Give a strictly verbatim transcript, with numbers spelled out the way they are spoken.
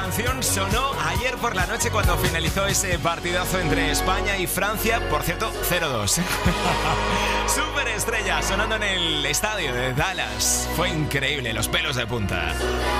canción sonó ayer por la noche cuando finalizó ese partidazo entre España y Francia. Por cierto, cero dos. Superestrella sonando en el estadio de Dallas. Fue increíble, los pelos de punta.